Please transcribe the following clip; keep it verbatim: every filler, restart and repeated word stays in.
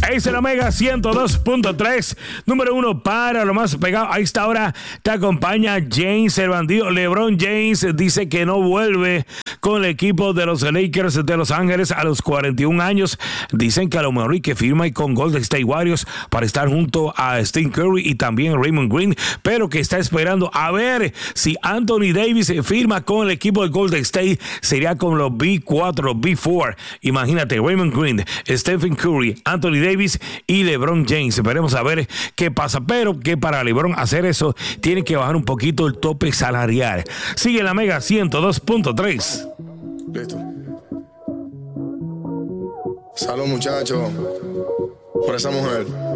Es el Omega ciento dos punto tres, número uno para lo más pegado. A esta hora te acompaña James el bandido. LeBron James dice que no vuelve con el equipo de los Lakers de Los Ángeles a los cuarenta y un años. Dicen que a lo mejor y que firma y con Golden State Warriors para estar junto a Stephen Curry y también Raymond Green, pero que está esperando a ver si Anthony Davis firma con el equipo de Golden State. Sería con los B cuatro, B cuatro. Imagínate, Raymond Green, Stephen Curry, Anthony Davis y LeBron James. Veremos a ver qué pasa, pero que para LeBron hacer eso tiene que bajar un poquito el tope salarial. Sigue la Mega ciento dos punto tres. Listo. Salud, muchachos, por esa mujer.